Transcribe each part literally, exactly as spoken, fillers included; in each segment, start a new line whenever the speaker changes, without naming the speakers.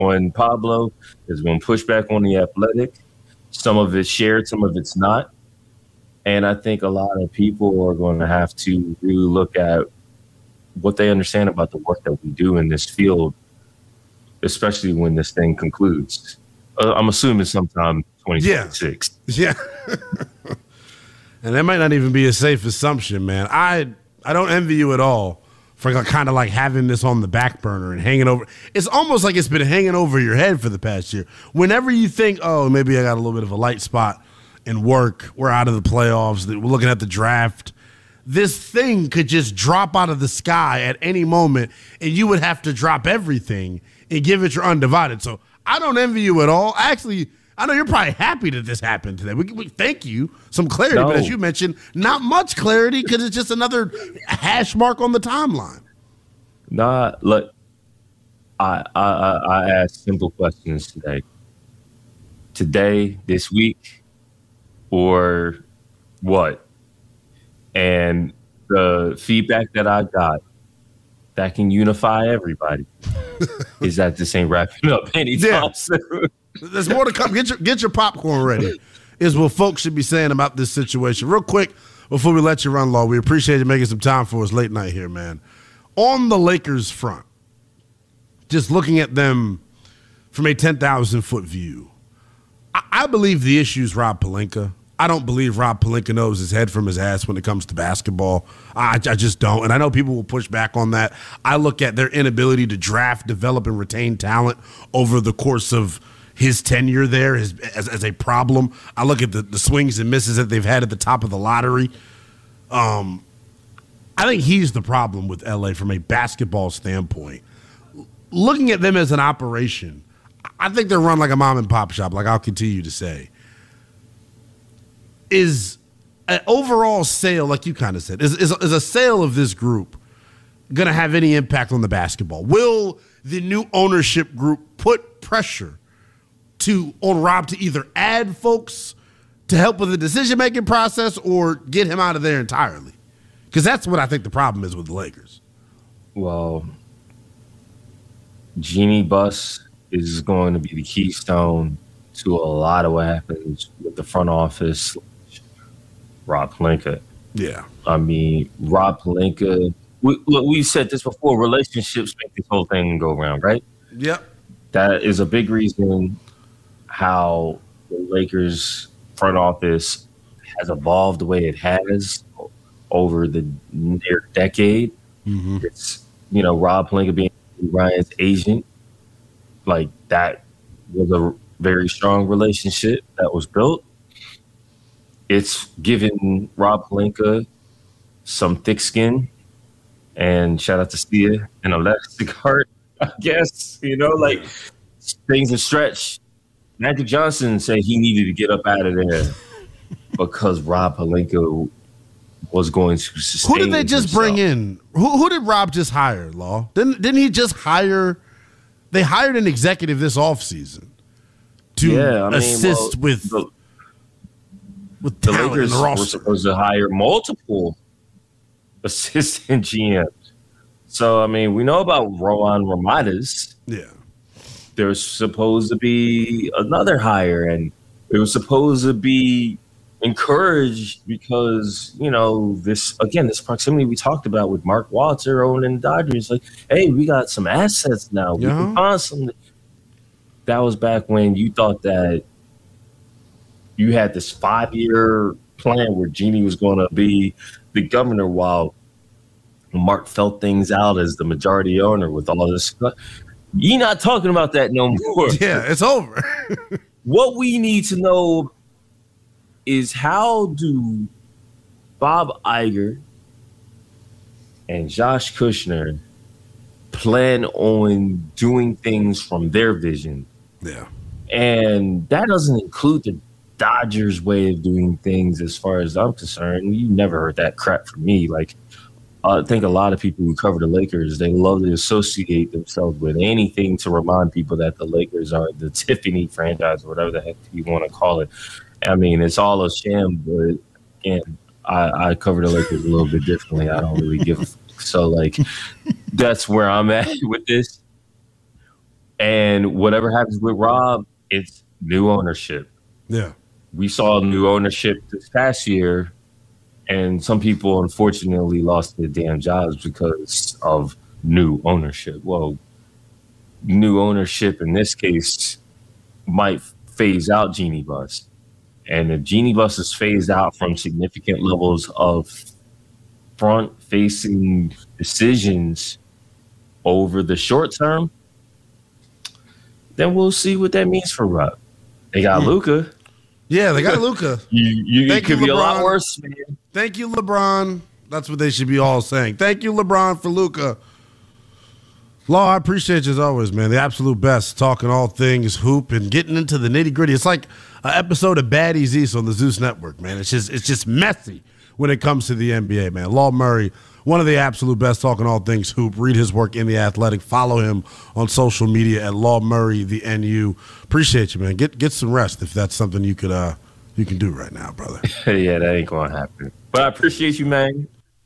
on Pablo. There's been pushback on the Athletic. Some of it's shared, some of it's not. And I think a lot of people are going to have to really look at what they understand about the work that we do in this field, especially when this thing concludes. Uh, I'm assuming sometime twenty twenty-six.
Yeah. yeah. And that might not even be a safe assumption, man. I I don't envy you at all for kind of like having this on the back burner and hanging over. It's almost like it's been hanging over your head for the past year. Whenever you think, oh, maybe I got a little bit of a light spot in work, we're out of the playoffs, we're looking at the draft, this thing could just drop out of the sky at any moment, and you would have to drop everything and give it your undivided. So I don't envy you at all. Actually, I know you're probably happy that this happened today. We, we thank you. Some clarity, no. But as you mentioned, not much clarity because it's just another hash mark on the timeline.
Nah, look, I, I, I asked simple questions today. Today, this week, or what? And the feedback that I got that can unify everybody is that this ain't wrapping up anytime yeah. soon.
There's more to come. Get your get your popcorn ready, is what folks should be saying about this situation. Real quick, before we let you run, Law, we appreciate you making some time for us late night here, man. On the Lakers front, just looking at them from a ten thousand foot view, I, I believe the issue is Rob Pelinka. I don't believe Rob Pelinka knows his head from his ass when it comes to basketball. I, I just don't. And I know people will push back on that. I look at their inability to draft, develop, and retain talent over the course of his tenure there as, as, as a problem. I look at the, the swings and misses that they've had at the top of the lottery. Um, I think he's the problem with L A from a basketball standpoint. Looking at them as an operation, I think they're run like a mom and pop shop, like I'll continue to say. Is an overall sale, like you kind of said, is, is, is a sale of this group going to have any impact on the basketball? Will the new ownership group put pressure to on Rob to either add folks to help with the decision-making process or get him out of there entirely? Because that's what I think the problem is with the Lakers.
Well, Jeanie Buss is going to be the keystone to a lot of what happens with the front office. Rob Pelinka.
Yeah.
I mean, Rob Pelinka, we, look, we said this before, relationships make this whole thing go around, right?
Yep.
That is a big reason how the Lakers front office has evolved the way it has over the near decade.
Mm-hmm.
It's, you know, Rob Pelinka being Ryan's agent, like that was a very strong relationship that was built. It's given Rob Pelinka some thick skin, and shout out to Sia and elastic heart, I guess. You know, like things have stretched. Magic Johnson said he needed to get up out of there because Rob Pelinka was going to sustain.
Who did they just
himself.
bring in? Who, who did Rob just hire, Law? Didn't didn't he just hire? They hired an executive this offseason to
yeah, I mean,
assist
well,
with.
The,
With
the
talent
Lakers
in the
were
roster.
supposed to hire multiple assistant G Ms. So, I mean, we know about Rowan Ramades.
Yeah.
There's supposed to be another hire, and it was supposed to be encouraged because, you know, this, again, this proximity we talked about with Mark Walter owning Dodgers. Like, hey, we got some assets now. We
yeah.
can find some. That was back when you thought that you had this five-year plan where Jeanie was going to be the governor while Mark felt things out as the majority owner with all this stuff. You're not talking about that no more.
Yeah, it's over.
What we need to know is how do Bob Iger and Josh Kushner plan on doing things from their vision?
Yeah.
And that doesn't include the Dodgers' way of doing things as far as I'm concerned. You never heard that crap from me. Like, I think a lot of people who cover the Lakers, they love to associate themselves with anything to remind people that the Lakers are the Tiffany franchise or whatever the heck you want to call it. I mean, it's all a sham, but again, I, I cover the Lakers a little bit differently. I don't really give a fuck. So, like, that's where I'm at with this. And whatever happens with Rob, it's new ownership.
Yeah.
We saw new ownership this past year, and some people unfortunately lost their damn jobs because of new ownership. Well, new ownership in this case might phase out Jeanie Buss. And if Jeanie Buss is phased out from significant levels of front-facing decisions over the short term, then we'll see what that means for Rob. They got mm. Luka.
Yeah, they got Luka.
you, you, Thank it could you, be LeBron. A lot worse, man.
Thank you, LeBron. That's what they should be all saying. Thank you, LeBron, for Luka. Law, I appreciate you as always, man. The absolute best, talking all things hoop and getting into the nitty gritty. It's like an episode of Baddies East on the Zeus Network, man. It's just it's just messy when it comes to the N B A, man. Law Murray, one of the absolute best, talking all things hoop. Read his work in The Athletic. Follow him on social media at Law Murray, the N U. Appreciate you, man. Get get some rest if that's something you could uh you can do right now, brother.
Yeah, that ain't gonna happen. But I appreciate you, man.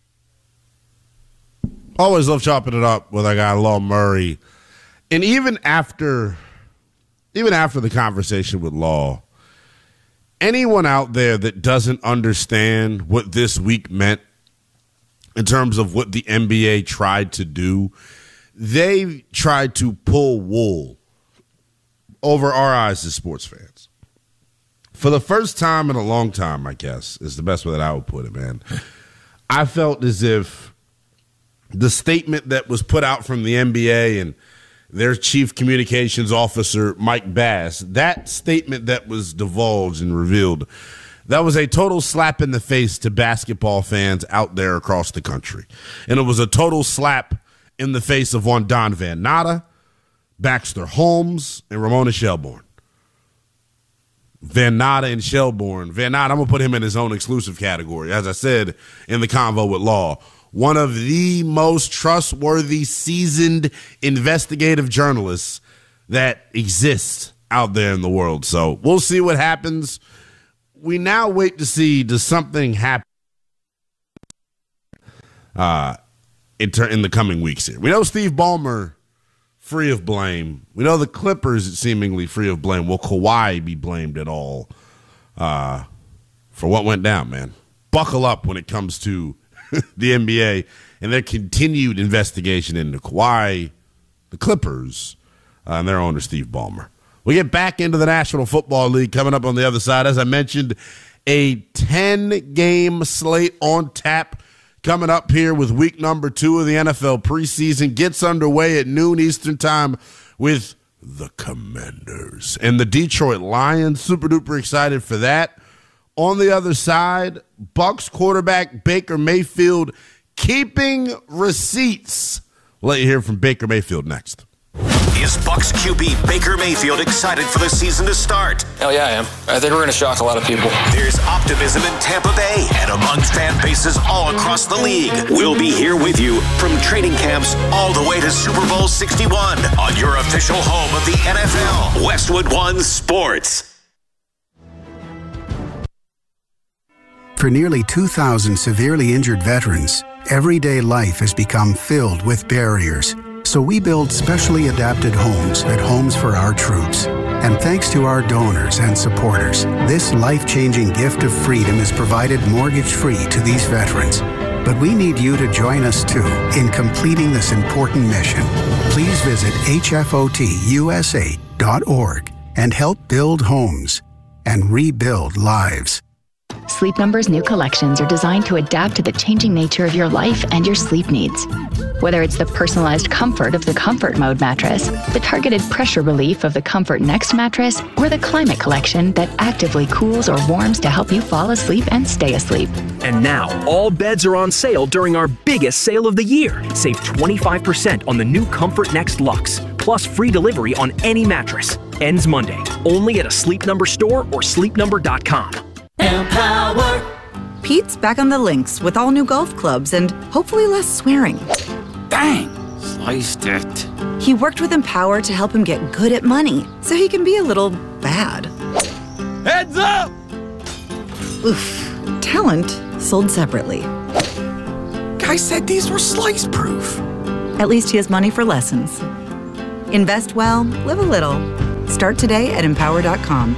Always love chopping it up with our guy Law Murray. And even after even after the conversation with Law, anyone out there that doesn't understand what this week meant in terms of what the N B A tried to do, they tried to pull wool over our eyes as sports fans. For the first time in a long time, I guess, is the best way that I would put it, man. I felt as if the statement that was put out from the N B A and their chief communications officer, Mike Bass, that statement that was divulged and revealed, that was a total slap in the face to basketball fans out there across the country. And it was a total slap in the face of one Don Van Natta, Baxter Holmes, and Ramona Shelburne. Van Natta and Shelburne. Van Natta, I'm going to put him in his own exclusive category. As I said in the convo with Law, one of the most trustworthy, seasoned investigative journalists that exists out there in the world. So we'll see what happens. We now wait to see, does something happen uh, in, ter- in the coming weeks here? We know Steve Ballmer free of blame. We know the Clippers seemingly free of blame. Will Kawhi be blamed at all uh, for what went down, man? Buckle up when it comes to the N B A and their continued investigation into Kawhi, the Clippers, uh, and their owner, Steve Ballmer. We get back into the National Football League coming up on the other side. As I mentioned, a ten-game slate on tap coming up here with week number two of the N F L preseason. Gets underway at noon Eastern time with the Commanders and the Detroit Lions. Super duper excited for that. On the other side, Bucs quarterback Baker Mayfield keeping receipts. We'll let you hear from Baker Mayfield next.
Is Bucs Q B Baker Mayfield excited for the season to start?
Hell yeah, I am. I think we're going to shock a lot of people.
There's optimism in Tampa Bay and among fan bases all across the league. We'll be here with you from training camps all the way to Super Bowl sixty-one on your official home of the N F L, Westwood One Sports.
For nearly two thousand severely injured veterans, everyday life has become filled with barriers. So we build specially adapted homes at Homes for Our Troops. And thanks to our donors and supporters, this life-changing gift of freedom is provided mortgage-free to these veterans. But we need you to join us, too, in completing this important mission. Please visit H F O T U S A dot org and help build homes and rebuild lives.
Sleep Number's new collections are designed to adapt to the changing nature of your life and your sleep needs. Whether it's the personalized comfort of the Comfort Mode mattress, the targeted pressure relief of the Comfort Next mattress, or the Climate Collection that actively cools or warms to help you fall asleep and stay asleep.
And now, all beds are on sale during our biggest sale of the year. Save twenty-five percent on the new Comfort Next Luxe, plus free delivery on any mattress. Ends Monday, only at a Sleep Number store or sleep number dot com.
Empower. Pete's back on the links with all new golf clubs and hopefully less swearing.
Dang, sliced it.
He worked with Empower to help him get good at money so he can be a little bad.
Heads up!
Oof. Talent sold separately.
Guy said these were slice proof.
At least he has money for lessons. Invest well, live a little. Start today at empower dot com.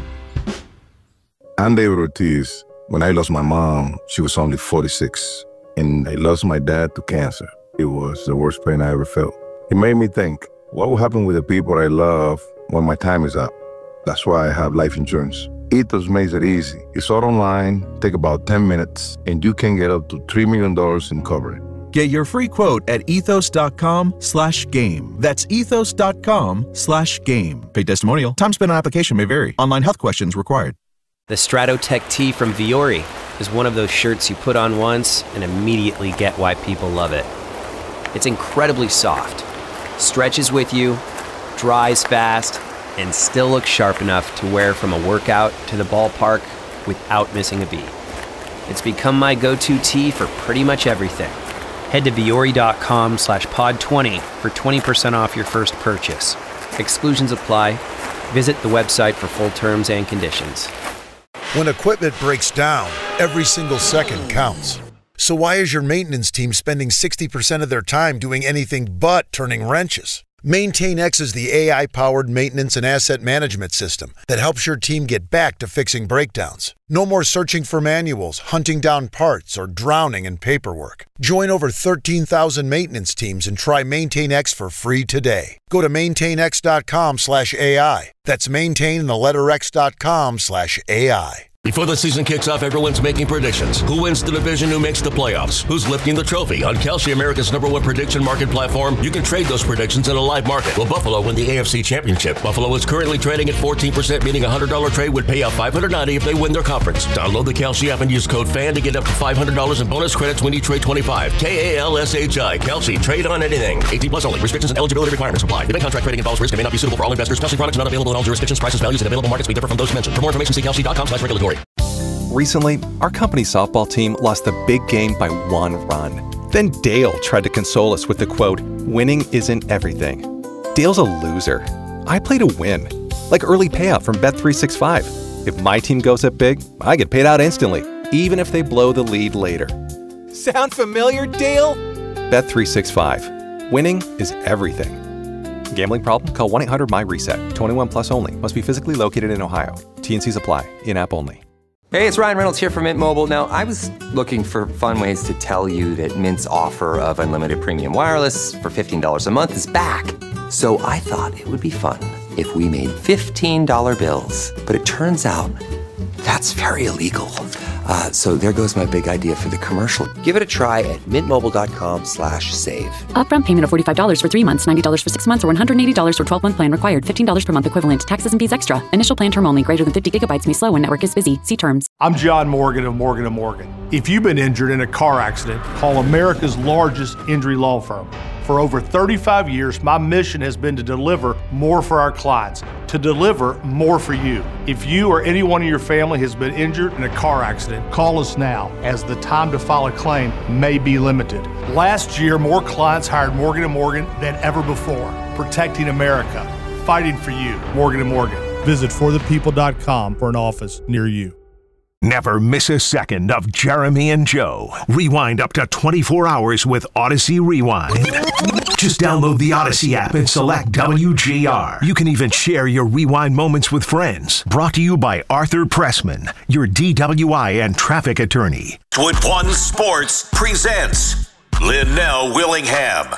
I'm David Ortiz. When I lost my mom, she was only forty-six. And I lost my dad to cancer. It was the worst pain I ever felt. It made me think, what will happen with the people I love when my time is up? That's why I have life insurance. Ethos makes it easy. It's all online, take about ten minutes, and you can get up to three million dollars in coverage.
Get your free quote at ethos.com slash game. That's ethos.com slash game. Paid testimonial. Time spent on application may vary. Online health questions required.
The Stratotech tee from Viore is one of those shirts you put on once and immediately get why people love it. It's incredibly soft, stretches with you, dries fast, and still looks sharp enough to wear from a workout to the ballpark without missing a beat. It's become my go-to tee for pretty much everything. Head to Viore.com slash pod 20 for twenty percent off your first purchase. Exclusions apply. Visit the website for full terms and conditions.
When equipment breaks down, every single second counts. So why is your maintenance team spending sixty percent of their time doing anything but turning wrenches? MaintainX is the A I-powered maintenance and asset management system that helps your team get back to fixing breakdowns. No more searching for manuals, hunting down parts, or drowning in paperwork. Join over thirteen thousand maintenance teams and try MaintainX for free today. Go to maintainx.com slash AI. That's maintain and the letter x.com slash AI.
Before the season kicks off, everyone's making predictions. Who wins the division? Who makes the playoffs? Who's lifting the trophy? On Kalshi, America's number one prediction market platform, you can trade those predictions in a live market. Will Buffalo win the A F C Championship? Buffalo is currently trading at fourteen percent, meaning a one hundred dollars trade would pay out five hundred ninety dollars if they win their conference. Download the Kalshi app and use code FAN to get up to five hundred dollars in bonus credits when you trade twenty-five. K A L S H I. Kalshi. Trade on anything. eighteen plus only. Restrictions and eligibility requirements apply. Event contract trading involves risk and may not be suitable for all investors. Kalshi products not available in all jurisdictions. Prices, values, and available markets may differ from those mentioned. For more information, see Kalshi.com slash regulatory.
Recently, our company softball team lost the big game by one run. Then Dale tried to console us with the quote, "Winning isn't everything." Dale's a loser. I play to win. Like early payout from Bet three sixty-five. If my team goes up big, I get paid out instantly, even if they blow the lead later.
Sound familiar, Dale?
Bet three sixty-five. Winning is everything. Gambling problem? Call one eight hundred my reset. twenty-one plus only. Must be physically located in Ohio. T N Cs apply. In-app only.
Hey, it's Ryan Reynolds here from Mint Mobile. Now, I was looking for fun ways to tell you that Mint's offer of unlimited premium wireless for fifteen dollars a month is back. So I thought it would be fun if we made fifteen dollar bills. But it turns out that's very illegal. Uh, so there goes my big idea for the commercial. Give it a try at mintmobile.com slash save.
Upfront payment of forty-five dollars for three months, ninety dollars for six months, or one hundred eighty dollars for twelve-month plan required. fifteen dollars per month equivalent. Taxes and fees extra. Initial plan term only. Greater than fifty gigabytes may slow when network is busy. See terms.
I'm John Morgan of Morgan and Morgan. If you've been injured in a car accident, call America's largest injury law firm. For over thirty-five years, my mission has been to deliver more for our clients, to deliver more for you. If you or anyone in your family has been injured in a car accident, call us now, as the time to file a claim may be limited. Last year, more clients hired Morgan and Morgan than ever before, protecting America, fighting for you. Morgan and Morgan. Visit for the people dot com for an office near you.
Never miss a second of Jeremy and Joe. Rewind up to twenty-four hours with Odyssey Rewind. Just download the Odyssey app and select W G R. You can even share your rewind moments with friends. Brought to you by Arthur Pressman, your D W I and traffic attorney.
Twin One Sports presents Linnell Willingham.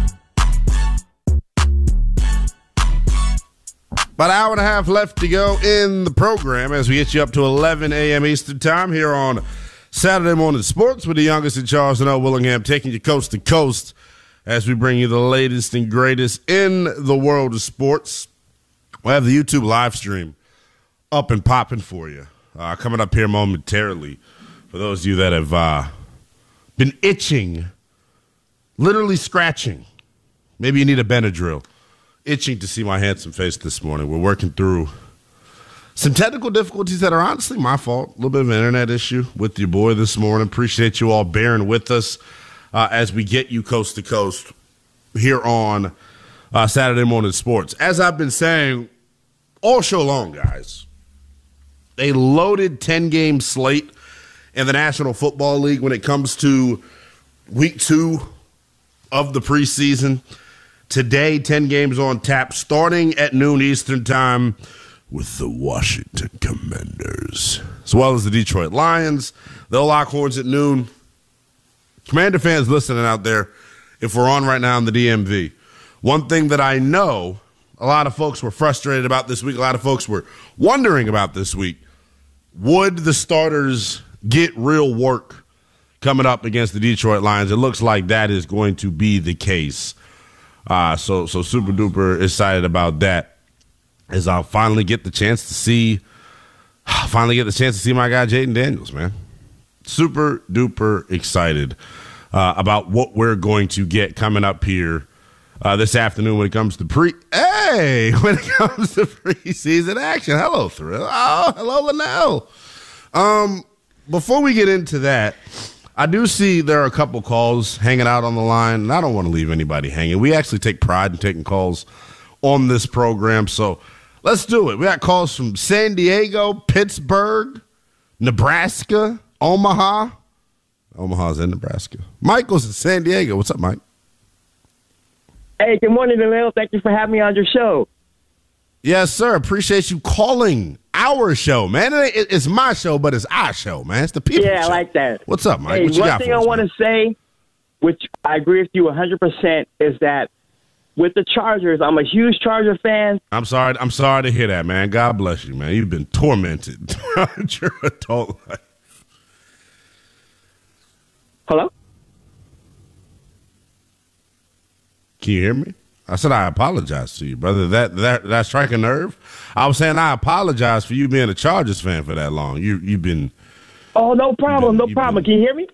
About an hour and a half left to go in the program as we get you up to eleven a.m. Eastern Time here on Saturday Morning Sports with the youngest in Charles and O. Willingham, taking you coast to coast as we bring you the latest and greatest in the world of sports. We'll have the YouTube live stream up and popping for you. Uh, coming up here momentarily for those of you that have uh, been itching, literally scratching. Maybe you need a Benadryl. Itching to see my handsome face this morning. We're working through some technical difficulties that are honestly my fault. A little bit of an internet issue with your boy this morning. Appreciate you all bearing with us uh, as we get you coast to coast here on uh, Saturday Morning Sports. As I've been saying all show long, guys, a loaded ten-game slate in the National Football League when it comes to week two of the preseason. today. ten games on tap, starting at noon Eastern time with the Washington Commanders, as well as the Detroit Lions. They'll lock horns at noon. Commander fans listening out there, if we're on right now in the D M V, one thing that I know a lot of folks were frustrated about this week, a lot of folks were wondering about this week, would the starters get real work coming up against the Detroit Lions? It looks like that is going to be the case. Uh, so, so super duper excited about that as I'll finally get the chance to see, finally get the chance to see my guy Jaden Daniels, man. Super duper excited uh, about what we're going to get coming up here uh, this afternoon when it comes to pre. Hey, when it comes to preseason action. Hello, Thrill. Oh, hello, Linnell. Um, before we get into that, I do see there are a couple calls hanging out on the line, and I don't want to leave anybody hanging. We actually take pride in taking calls on this program, so let's do it. We got calls from San Diego, Pittsburgh, Nebraska, Omaha. Omaha's in Nebraska. Michael's in San Diego. What's up, Mike?
Hey, good morning, Lil. Thank you for having me on your show.
Yes, sir. Appreciate you calling our show, man. It, it, it's my show, but it's our show, man. It's the people
Yeah,
show.
I like that.
What's up, Mike?
Hey,
what you
one
got
thing
for
I
us,
want to say, which I agree with you one hundred percent, is that with the Chargers, I'm a huge Charger fan.
I'm sorry. I'm sorry to hear that, man. God bless you, man. You've been tormented throughout your adult life.
Hello?
Can you hear me? I said I apologize to you, brother. That that that strike a nerve. I was saying I apologize for you being a Chargers fan for that long. You you've been.
Oh, no problem,
been,
no problem. Been, Can you hear me?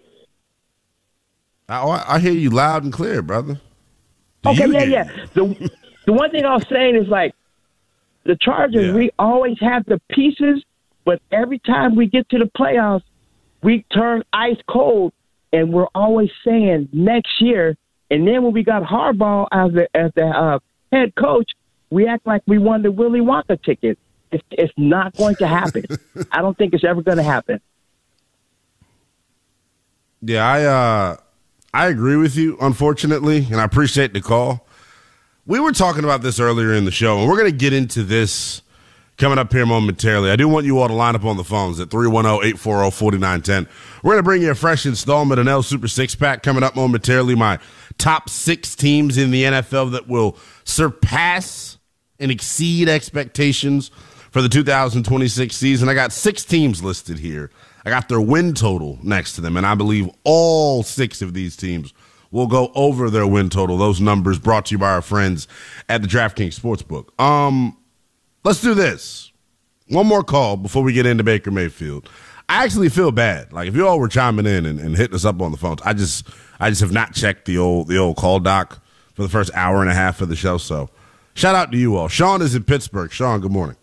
I I hear you loud and clear, brother. Do
okay,
you
yeah,
hear
yeah.
me?
The the one thing I was saying is like the Chargers.
Yeah.
We always have the pieces, but every time we get to the playoffs, we turn ice cold, and we're always saying next year. And then when we got Harbaugh as the as the uh, head coach, we act like we won the Willy Wonka ticket. It's, it's not going to happen. I don't think it's ever going to happen.
Yeah, I uh, I agree with you, unfortunately, and I appreciate the call. We were talking about this earlier in the show, and we're going to get into this coming up here momentarily. I do want you all to line up on the phones at three one zero, eight four zero, four nine one zero. We're going to bring you a fresh installment of N L Super Six Pack coming up momentarily. My top six teams in the N F L that will surpass and exceed expectations for the two thousand twenty-six season. I got six teams listed here. I got their win total next to them, and I believe all six of these teams will go over their win total. Those numbers brought to you by our friends at the DraftKings Sportsbook. Um, let's do this. One more call before we get into Baker Mayfield. I actually feel bad. Like if you all were chiming in and, and hitting us up on the phones, I just I just have not checked the old the old call doc for the first hour and a half of the show. So shout out to you all. Sean is in Pittsburgh. Sean, good morning.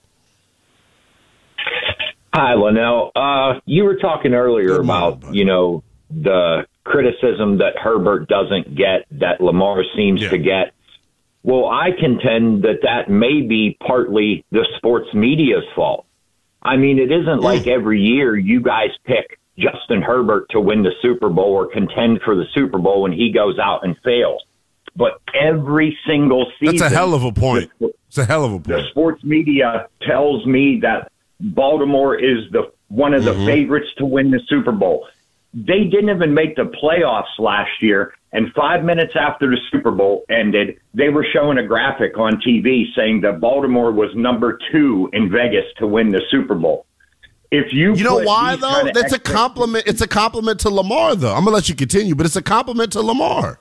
Hi, Linnell. Uh, you were talking earlier
good
about
morning,
you know the criticism that Herbert doesn't get that Lamar seems
yeah.
to get. Well, I contend that that may be partly the sports media's fault. I mean, it isn't like every year you guys pick Justin Herbert to win the Super Bowl or contend for the Super Bowl when he goes out and fails. But every single season...
That's a hell of a point.
The,
it's a hell of a point.
The sports media tells me that Baltimore is the one of the mm-hmm. favorites to win the Super Bowl. They didn't even make the playoffs last year, and five minutes after the Super Bowl ended, they were showing a graphic on T V saying that Baltimore was number two in Vegas to win the Super Bowl. If you
you know why though? That's a compliment. It's a compliment to Lamar, though. I'm gonna let you continue, but it's a compliment to Lamar.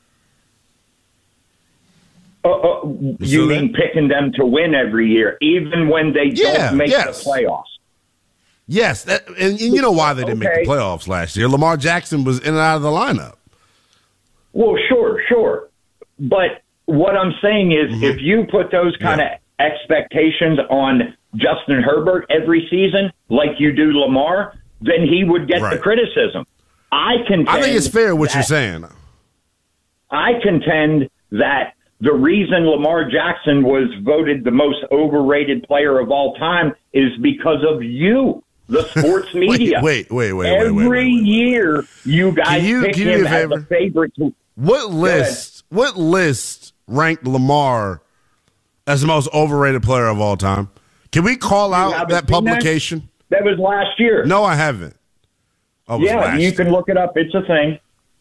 Uh, uh, you mean that? Picking them to win every year, even when they
yeah,
don't make
yes.
the playoffs?
Yes, that, and, and you know why they didn't okay. make the playoffs last year. Lamar Jackson was in and out of the lineup.
Well, sure, sure. But what I'm saying is mm-hmm. if you put those kind yeah. of expectations on Justin Herbert every season like you do Lamar, then he would get right. the criticism. I contend
I think it's fair what
that,
you're saying.
I contend that the reason Lamar Jackson was voted the most overrated player of all time is because of you. The sports media.
wait, wait, wait, wait.
Every
wait, wait, wait, wait.
year, you guys
you,
pick him as a favorite. To,
what list? What list ranked Lamar as the most overrated player of all time. Can we call out that publication?
That? that was last year.
No, I haven't. Oh,
yeah, you can look it up. It's a thing.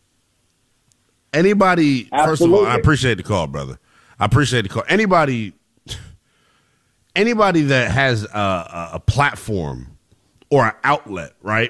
Anybody,
Absolutely.
First of all, I appreciate the call, brother. I appreciate the call. Anybody, anybody that has a, a, a platform or an outlet, right?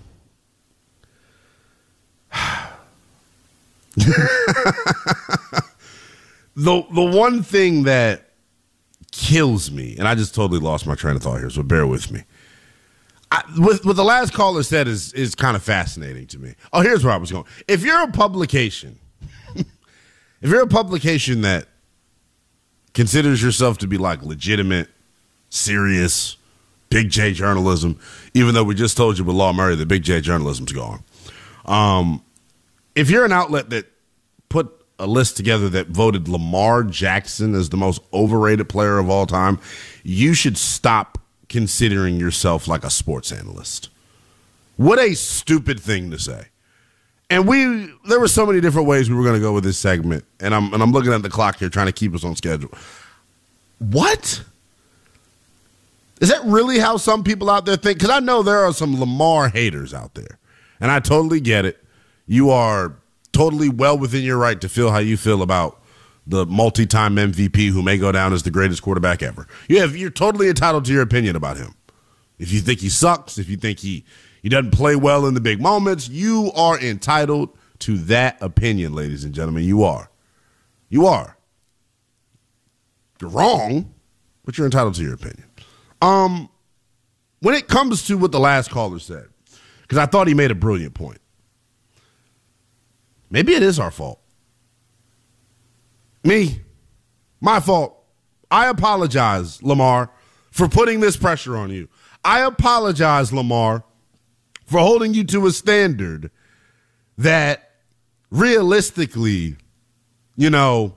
the the one thing that kills me, and I just totally lost my train of thought here, so bear with me. I, with what the last caller said is is kind of fascinating to me. Oh, here's where I was going. If you're a publication, if you're a publication that considers yourself to be like legitimate, serious, Big J journalism, even though we just told you with Law Murray that Big J journalism's gone. Um, if you're an outlet that put a list together that voted Lamar Jackson as the most overrated player of all time, you should stop considering yourself like a sports analyst. What a stupid thing to say. And we there were so many different ways we were going to go with this segment, and I'm and I'm looking at the clock here trying to keep us on schedule. What? Is that really how some people out there think? Because I know there are some Lamar haters out there, and I totally get it. You are totally well within your right to feel how you feel about the multi-time M V P who may go down as the greatest quarterback ever. You have, you're totally entitled to your opinion about him. If you think he sucks, if you think he, he doesn't play well in the big moments, you are entitled to that opinion, ladies and gentlemen. You are. You are. You're wrong, but you're entitled to your opinion. Um, when it comes to what the last caller said, because I thought he made a brilliant point. Maybe it is our fault. Me. My fault. I apologize, Lamar, for putting this pressure on you. I apologize, Lamar, for holding you to a standard that realistically, you know,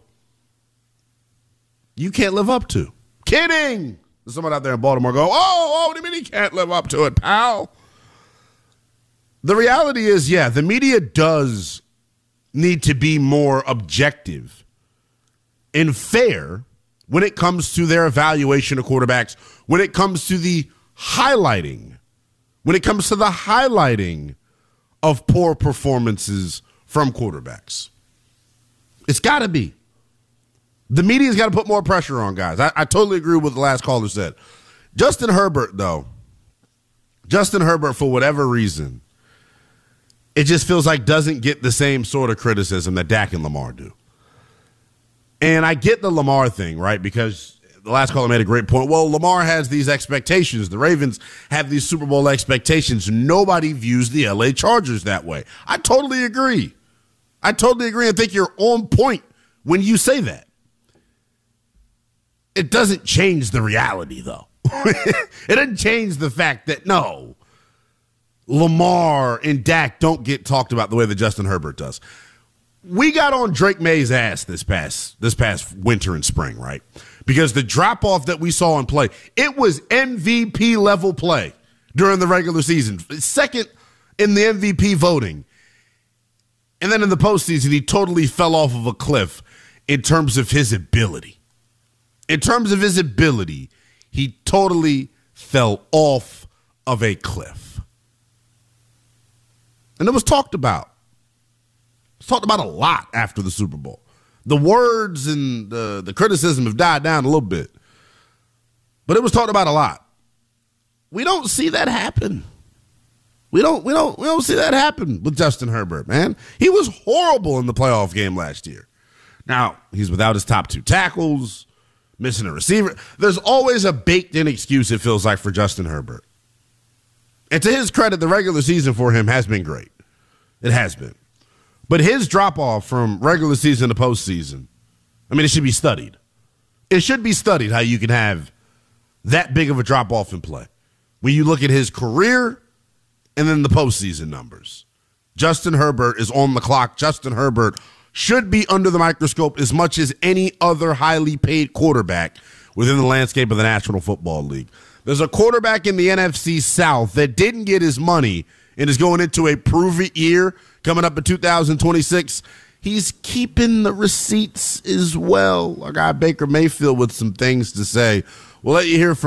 you can't live up to. Kidding. There's someone out there in Baltimore go, oh, oh, what do you mean he can't live up to it, pal? The reality is, yeah, the media does need to be more objective and fair when it comes to their evaluation of quarterbacks, when it comes to the highlighting, when it comes to the highlighting of poor performances from quarterbacks. It's got to be. The media's got to put more pressure on guys. I, I totally agree with what the last caller said. Justin Herbert, though, Justin Herbert, for whatever reason, it just feels like doesn't get the same sort of criticism that Dak and Lamar do. And I get the Lamar thing, right? Because the last caller made a great point. Well, Lamar has these expectations. The Ravens have these Super Bowl expectations. Nobody views the L A Chargers that way. I totally agree. I totally agree and think you're on point when you say that. It doesn't change the reality, though. It doesn't change the fact that, no, Lamar and Dak don't get talked about the way that Justin Herbert does. We got on Drake May's ass this past this past winter and spring, right? Because the drop-off that we saw in play, it was M V P level play during the regular season. Second in the M V P voting. And then in the postseason, he totally fell off of a cliff in terms of his ability. In terms of his ability, he totally fell off of a cliff. And it was talked about. It was talked about a lot after the Super Bowl. The words and the, the criticism have died down a little bit. But it was talked about a lot. We don't see that happen. We don't, we don't, we don't see that happen with Justin Herbert, man. He was horrible in the playoff game last year. Now, he's without his top two tackles, missing a receiver. There's always a baked-in excuse, it feels like, for Justin Herbert. And to his credit, the regular season for him has been great. It has been. But his drop-off from regular season to postseason, I mean, it should be studied. It should be studied how you can have that big of a drop-off in play. When you look at his career and then the postseason numbers. Justin Herbert is on the clock. Justin Herbert should be under the microscope as much as any other highly paid quarterback within the landscape of the National Football League. There's a quarterback in the N F C South that didn't get his money and is going into a prove-it year coming up in two thousand twenty-six. he's keeping the receipts as well. Our guy Baker Mayfield with some things to say. We'll let you hear from